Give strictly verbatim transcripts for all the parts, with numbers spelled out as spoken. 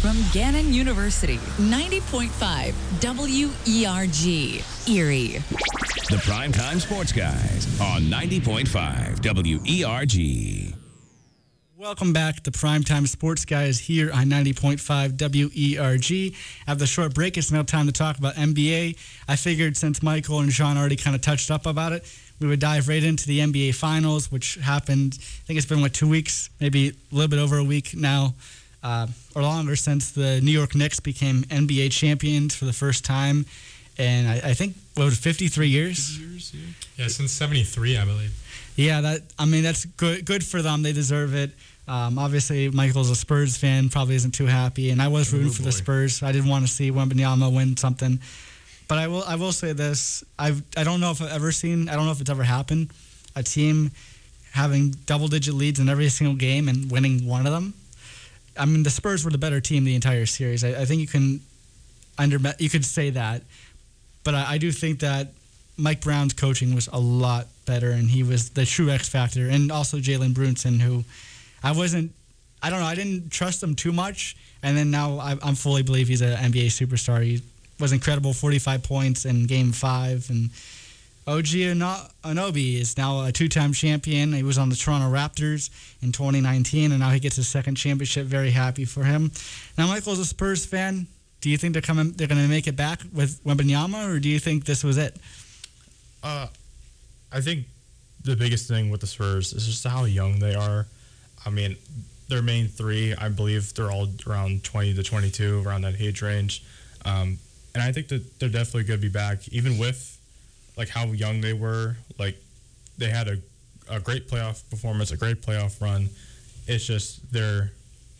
from Gannon University, ninety point five W E R G, Erie. The Primetime Sports Guys on ninety point five W E R G. Welcome back to Primetime Sports Guys here on ninety point five W E R G. After the short break, it's now time to talk about N B A. I figured since Michael and Sean already kind of touched up about it, we would dive right into the N B A Finals, which happened, I think it's been, what, two weeks, maybe a little bit over a week now, uh, or longer, since the New York Knicks became N B A champions for the first time. And I, I think, what was it, fifty-three years? years yeah. yeah, since seventy-three, I believe. Yeah, that I mean, that's good good for them. They deserve it. Um, obviously, Michael's a Spurs fan, probably isn't too happy, and I was rooting oh, for the Spurs. I didn't want to see Wembanyama win something. But I will I will say this. I've, I don't know if I've ever seen, I don't know if it's ever happened, a team having double-digit leads in every single game and winning one of them. I mean, the Spurs were the better team the entire series. I, I think you can under you could say that. But I, I do think that Mike Brown's coaching was a lot better, and he was the true X factor. And also Jalen Brunson, who I wasn't, I don't know, I didn't trust him too much. And then now I, I'm fully believe he's an N B A superstar. He was incredible, forty-five points in Game Five, and O G Anunoby is now a two-time champion. He was on the Toronto Raptors in twenty nineteen, and now he gets his second championship. Very happy for him. Now, Michael's a Spurs fan. Do you think they're coming? They're going to make it back with Wembanyama, or do you think this was it? Uh, I think the biggest thing with the Spurs is just how young they are. I mean, their main three, I believe, they're all around twenty to twenty-two, around that age range. Um, and I think that they're definitely going to be back, even with like how young they were. Like, they had a, a great playoff performance, a great playoff run. It's just they're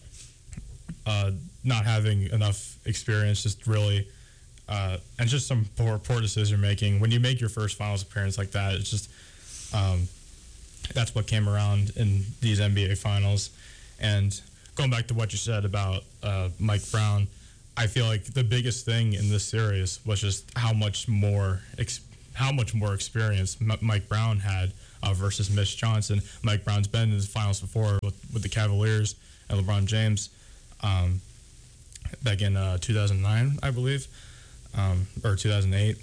uh, not having enough experience, just really, uh, and just some poor, poor decision making. When you make your first finals appearance like that, it's just um, that's what came around in these N B A finals. And going back to what you said about uh, Mike Brown, I feel like the biggest thing in this series was just how much more ex- how much more experience M- Mike Brown had uh, versus Mitch Johnson. Mike Brown's been in the finals before with, with the Cavaliers and LeBron James um, back in uh, two thousand nine, I believe, um, or two thousand eight.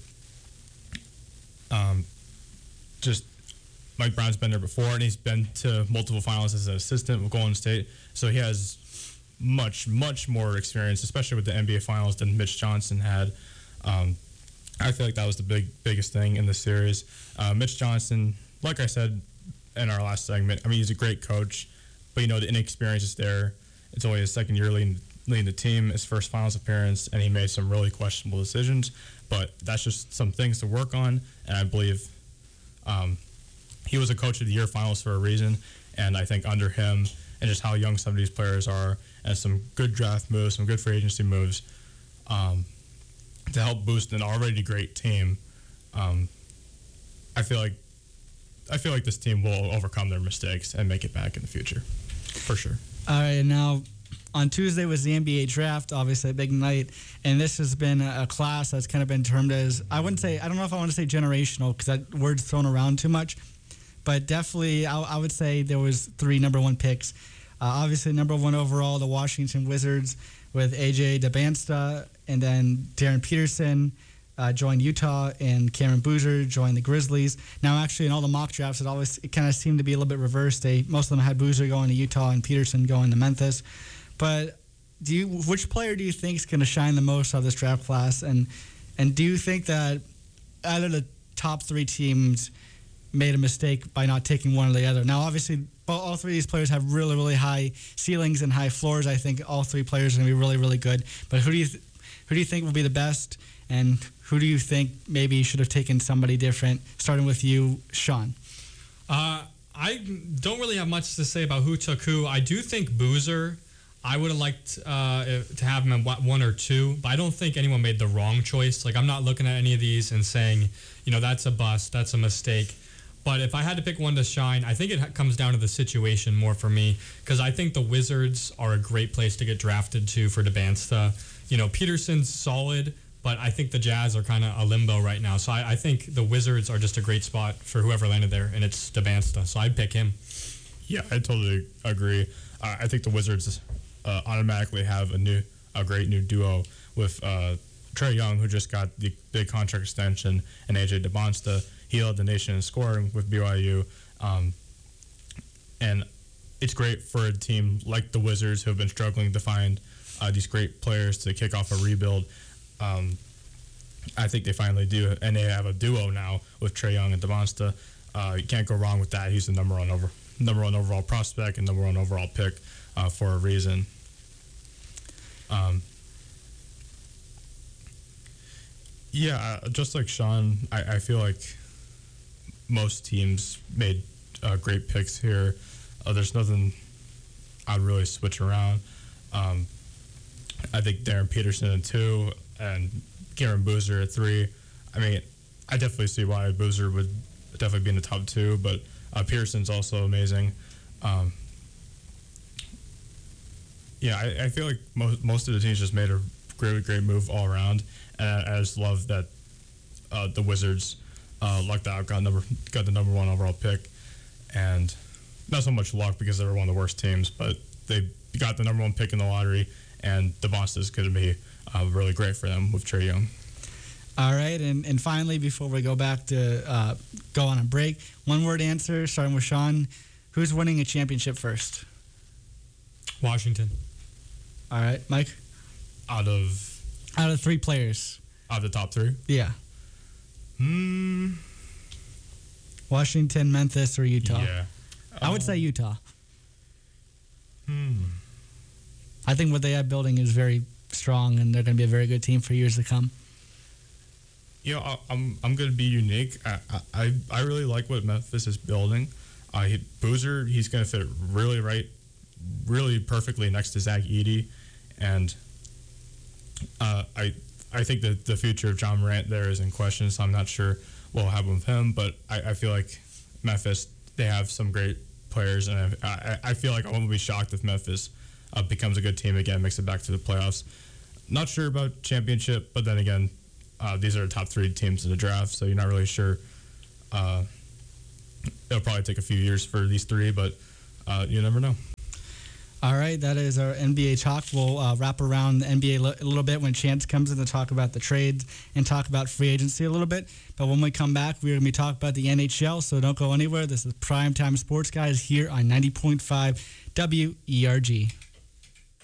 Um, just Mike Brown's been there before, and he's been to multiple finals as an assistant with Golden State, so he has much, much more experience, especially with the N B A Finals, than Mitch Johnson had. Um, I feel like that was the big, biggest thing in the series. Uh, Mitch Johnson, like I said in our last segment, I mean, he's a great coach, but, you know, the inexperience is there. It's only his second year leading, leading the team, his first finals appearance, and he made some really questionable decisions, but that's just some things to work on, and I believe um, he was a coach of the year finals for a reason, and I think under him and just how young some of these players are, and some good draft moves, some good free agency moves, um, to help boost an already great team. Um, I feel like I feel like this team will overcome their mistakes and make it back in the future, for sure. All right, now on Tuesday was the N B A draft, obviously a big night, and this has been a, a class that's kind of been termed as, I wouldn't say, I don't know if I want to say generational because that word's thrown around too much, but definitely I, I would say there was three number one picks. Uh, obviously, number one overall, the Washington Wizards with A J Dembélé, and then Darren Peterson uh, joined Utah, and Cameron Boozer joined the Grizzlies. Now, actually, in all the mock drafts, it always it kind of seemed to be a little bit reversed. They most of them had Boozer going to Utah and Peterson going to Memphis. But do you, which player do you think is going to shine the most out of this draft class? And and do you think that out of the top three teams made a mistake by not taking one or the other? Now, obviously, all three of these players have really, really high ceilings and high floors. I think all three players are going to be really, really good. But who do you th- who do you think will be the best, and who do you think maybe should have taken somebody different? Starting with you, Sean. Uh, I don't really have much to say about who took who. I do think Boozer, I would have liked uh, to have him at one or two, but I don't think anyone made the wrong choice. Like, I'm not looking at any of these and saying, you know, that's a bust, that's a mistake. But if I had to pick one to shine, I think it comes down to the situation more for me, because I think the Wizards are a great place to get drafted to for Dembélé. You know, Peterson's solid, but I think the Jazz are kind of a limbo right now. So I, I think the Wizards are just a great spot for whoever landed there, and it's Dembélé. So I'd pick him. Yeah, I totally agree. Uh, I think the Wizards uh, automatically have a new a great new duo with uh, Trae Young, who just got the big contract extension, and A J DeBonsta. He led the nation in scoring with B Y U. Um, and it's great for a team like the Wizards, who have been struggling to find uh, these great players to kick off a rebuild. Um, I think they finally do, and they have a duo now with Trae Young and DeBonsta. Uh, you can't go wrong with that. He's the number one over number one overall prospect and number one overall pick uh, for a reason. Um, yeah, uh, just like Sean, I, I feel like most teams made uh, great picks here. Uh, there's nothing I'd really switch around. Um, I think Darren Peterson at two and Kieran Boozer at three. I mean, I definitely see why Boozer would definitely be in the top two, but uh, Pearson's also amazing. Um, yeah, I, I feel like most most of the teams just made a great, great move all around, and I, I just love that uh, the Wizards uh, lucked out, got number got the number one overall pick, and not so much luck because they were one of the worst teams, but they got the number one pick in the lottery, and DeBonsta is going to be uh, really great for them with Trae Young. All right, and, and finally, before we go back to uh, go on a break, one-word answer, starting with Sean. Who's winning a championship first? Washington. All right, Mike? Out of Out of three players. out of the top three? Yeah. Hmm. Washington, Memphis, or Utah? Yeah. I would Um, say Utah. Hmm. I think what they have building is very strong, and they're going to be a very good team for years to come. You know, I- I'm I'm going to be unique. I, I I really like what Memphis is building. Uh, he, Boozer, he's going to fit really right, really perfectly next to Zach Edey, and uh, I I think that the future of John Morant there is in question. So I'm not sure what will happen with him, but I, I feel like Memphis, they have some great players, and I I, I feel like I won't be shocked if Memphis uh, becomes a good team again, makes it back to the playoffs. Not sure about championship, but then again, uh, these are the top three teams in the draft, so you're not really sure. Uh, it'll probably take a few years for these three, but uh, you never know. All right, that is our N B A talk. We'll uh, wrap around the N B A li- a little bit when Chance comes in to talk about the trades and talk about free agency a little bit. But when we come back, we're going to be talking about the N H L, so don't go anywhere. This is Primetime Sports Guys here on ninety point five W E R G.